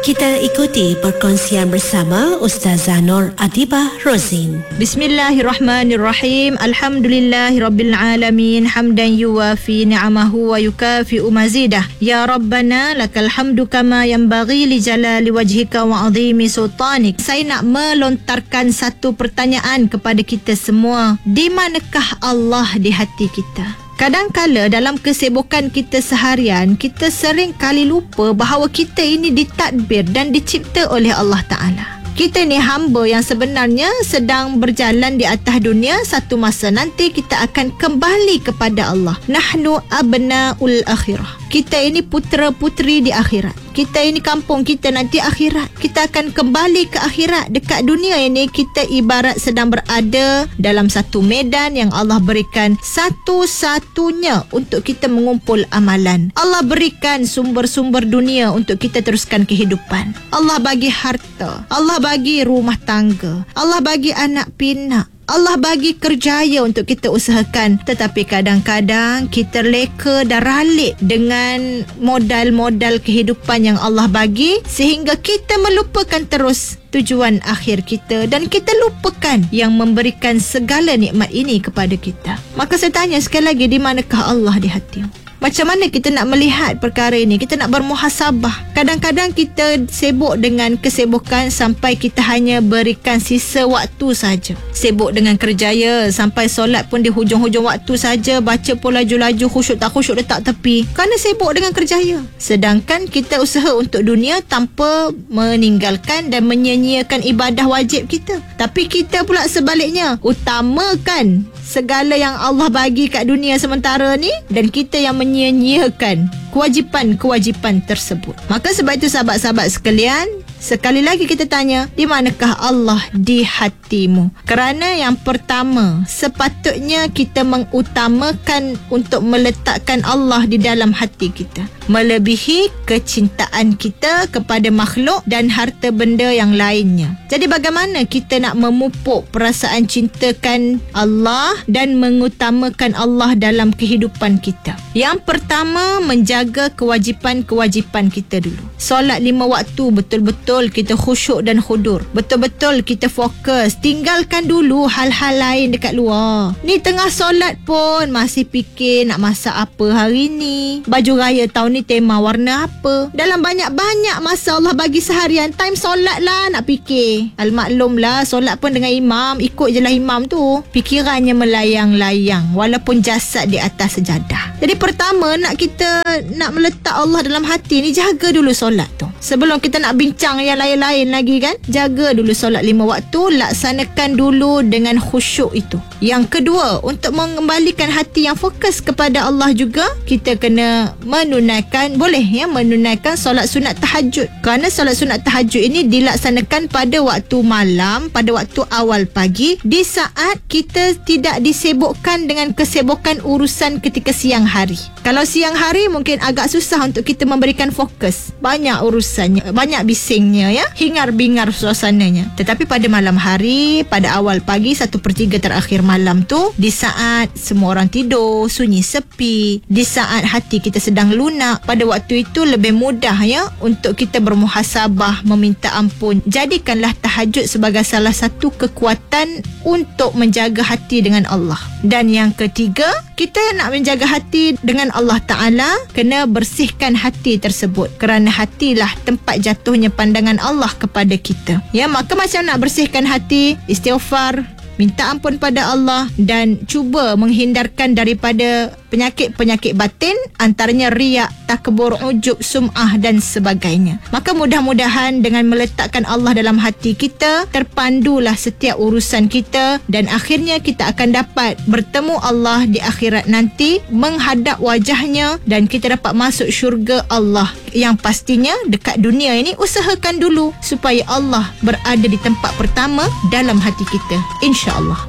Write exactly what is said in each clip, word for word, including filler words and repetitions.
Kita ikuti perkongsian bersama Ustazah Nur Adibah Rozin. Bismillahirrahmanirrahim. Alhamdulillahirabbil alamin, hamdan yuwafi ni'amahu wa yukafi'u mazidah. Ya Rabbana lakal hamdu kama yanbaghi li jalali wajhika wa 'azimi sultanik. Saya nak melontarkan satu pertanyaan kepada kita semua. Di manakah Allah di hati kita? Kadang-kala dalam kesibukan kita seharian, kita sering kali lupa bahawa kita ini ditadbir dan dicipta oleh Allah Ta'ala. Kita ni hamba yang sebenarnya sedang berjalan di atas dunia. Satu masa nanti kita akan kembali kepada Allah. Nahnu abna'ul akhirah. Kita ini putera-puteri di akhirat. Kita ini kampung kita nanti akhirat. Kita akan kembali ke akhirat. Dekat dunia ini kita ibarat sedang berada dalam satu medan yang Allah berikan satu-satunya untuk kita mengumpul amalan. Allah berikan sumber-sumber dunia untuk kita teruskan kehidupan. Allah bagi harta. Allah bagi rumah tangga. Allah bagi anak pinak. Allah bagi kerjaya untuk kita usahakan. Tetapi kadang-kadang kita leka dan ralik dengan modal-modal kehidupan yang Allah bagi, sehingga kita melupakan terus tujuan akhir kita dan kita lupakan yang memberikan segala nikmat ini kepada kita. Maka saya tanya sekali lagi, di manakah Allah di hatimu? Macam mana kita nak melihat perkara ini? Kita nak bermuhasabah. Kadang-kadang kita sibuk dengan kesibukan sampai kita hanya berikan sisa waktu saja. Sibuk dengan kerjaya sampai solat pun di hujung-hujung waktu saja. Baca pun laju-laju, khusyuk tak khusyuk letak tepi. Kerana sibuk dengan kerjaya. Sedangkan kita usaha untuk dunia tanpa meninggalkan dan menyia-nyiakan ibadah wajib kita. Tapi kita pula sebaliknya, utamakan segala yang Allah bagi kat dunia sementara ni, dan kita yang menyia-nyiakan kewajipan-kewajipan tersebut. Maka sebab itu sahabat-sahabat sekalian, sekali lagi kita tanya, di manakah Allah di hatimu? Kerana yang pertama, sepatutnya kita mengutamakan untuk meletakkan Allah di dalam hati kita, melebihi kecintaan kita kepada makhluk dan harta benda yang lainnya. Jadi bagaimana kita nak memupuk perasaan cintakan Allah dan mengutamakan Allah dalam kehidupan kita? Yang pertama, menjaga kewajipan-kewajipan kita dulu. Solat lima waktu betul-betul kita khusyuk dan khudur. Betul-betul kita fokus. Tinggalkan dulu hal-hal lain dekat luar. Ni tengah solat pun masih fikir nak masak apa hari ni, baju raya tahun ni tema warna apa. Dalam banyak-banyak masa Allah bagi seharian, time solat lah nak fikir. Al-maklum lah, solat pun dengan imam, ikut je lah imam tu. Fikirannya melayang-layang walaupun jasad di atas sejadah. Jadi pertama, nak kita nak meletak Allah dalam hati ni, jaga dulu solat tu. Sebelum kita nak bincang yang lain-lain lagi kan, jaga dulu solat lima waktu, laksanakan dulu dengan khusyuk itu. Yang kedua, untuk mengembalikan hati yang fokus kepada Allah juga, kita kena menunaikan, boleh ya, menunaikan solat sunat tahajud. Kerana solat sunat tahajud ini dilaksanakan pada waktu malam, pada waktu awal pagi, di saat kita tidak disibukkan dengan kesibukan urusan ketika siang hari. Kalau siang hari mungkin agak susah untuk kita memberikan fokus. Banyak urusannya, banyak bisingnya ya, hingar-bingar suasananya. Tetapi pada malam hari, pada awal pagi, satu per tiga terakhir malam tu, di saat semua orang tidur, sunyi sepi, di saat hati kita sedang lunak, pada waktu itu lebih mudah ya untuk kita bermuhasabah, meminta ampun. Jadikanlah tahajud sebagai salah satu kekuatan untuk menjaga hati dengan Allah. Dan yang ketiga, kita nak menjaga hati dengan Allah Ta'ala, kena bersihkan hati tersebut. Kerana hatilah tempat jatuhnya pandangan Allah kepada kita. Ya, maka macam nak bersihkan hati, istighfar, minta ampun pada Allah, dan cuba menghindarkan daripada penyakit-penyakit batin, antaranya riak, takbur, ujub, sum'ah dan sebagainya. Maka mudah-mudahan dengan meletakkan Allah dalam hati kita, terpandulah setiap urusan kita, dan akhirnya kita akan dapat bertemu Allah di akhirat nanti, menghadap wajahnya, dan kita dapat masuk syurga Allah. Yang pastinya dekat dunia ini, usahakan dulu supaya Allah berada di tempat pertama dalam hati kita, insya-Allah.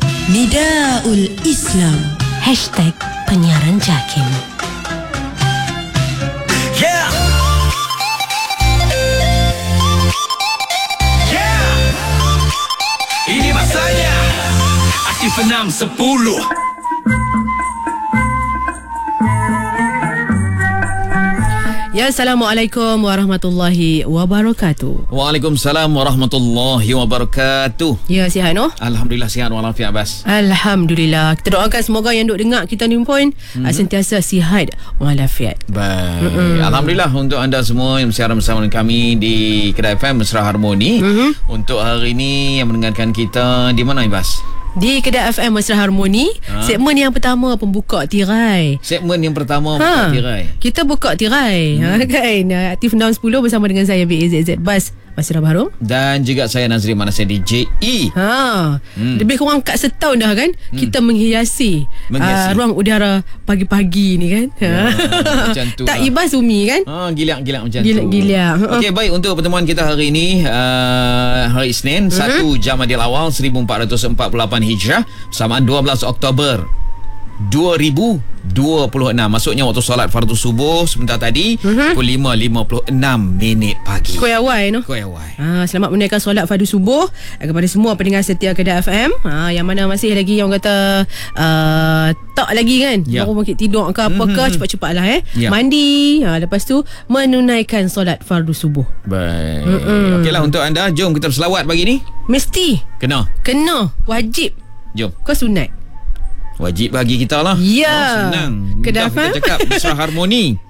Nidaul Islam Hashtag Penyiaran Jakim. Yeah. Yeah. Ini masanya Aktif enam sepuluh. Ya, Assalamualaikum warahmatullahi wabarakatuh. Waalaikumsalam warahmatullahi wabarakatuh. Ya, sihat no? Alhamdulillah sihat walafiat Bas. Alhamdulillah. Kita doakan semoga yang duk dengar kita ni pun mm-hmm. sentiasa sihat walafiat. Baik. Mm-hmm. Alhamdulillah untuk anda semua yang bersiaran bersama dengan kami di Kedah F M Mesra Harmoni. Mm-hmm. Untuk hari ini yang mendengarkan kita di mana Bas? Di Kedah F M Mesra Harmoni, ha? Segmen yang pertama pembuka tirai. Segmen yang pertama ha. buka tirai. Kita buka tirai, hmm. ha, kan? Aktif enam sepuluh bersama dengan saya B A Z Z Bas Masira Baharom dan juga saya Nazri Manasya D J E. Ha. Hmm. Lebih kurang kat setahun dah kan hmm. kita menghiasi, menghiasi. Uh, ruang udara pagi-pagi ni kan. Ya, macam tu. Tak lah. Ibas Umi kan? Ha, gilak-gilak macam gilak, tu. Gilak-gilak. Okey, baik, untuk pertemuan kita hari ini uh, hari Isnin, uh-huh. satu Jamadil Awal seribu empat ratus empat puluh lapan Hijrah bersamaan dua belas Oktober dua ribu dua puluh enam. Maksudnya waktu solat fardu subuh sebentar tadi uh-huh. pukul lima lima puluh enam minit pagi. Kuih awal no? Kuih awal. Ha, selamat menunaikan solat fardu subuh kepada semua pendengar setia Kedah F M. Ha, yang mana masih lagi yang kata uh, tak lagi kan, ya. Baru bangkit tidur ke apa ke, mm-hmm. cepat-cepatlah eh. Ya. Mandi, ha, lepas tu menunaikan solat fardu subuh. Baik. Mm-hmm. Okeylah, untuk anda jom kita berselawat pagi ni. Mesti. Kena. Kena, wajib. Jom. Kau sunat. Wajib bagi kita lah. Ya. Oh, senang. Kedah kita cakap Mesra Harmoni.